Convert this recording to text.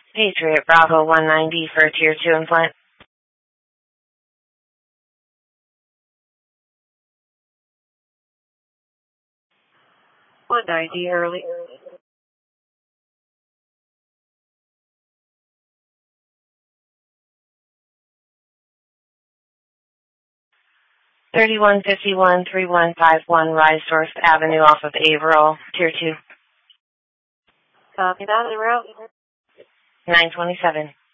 Patriot Bravo 190 for Tier 2 implant. 190 early. 3151-3151 Risedorf Avenue off of Averill, Tier 2. Copy that, en route. 927.